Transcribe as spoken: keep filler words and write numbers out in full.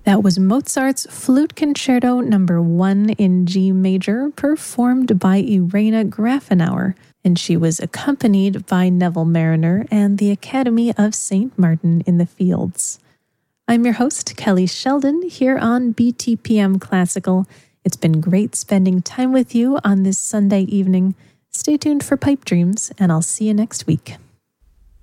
That was Mozart's Flute Concerto number one in G major, performed by Irena Grafenauer, and she was accompanied by Neville Mariner and the Academy of Saint Martin in the Fields. I'm your host, Kelly Sheldon, here on B T P M Classical. It's been great spending time with you on this Sunday evening. Stay tuned for Pipe Dreams, and I'll see you next week.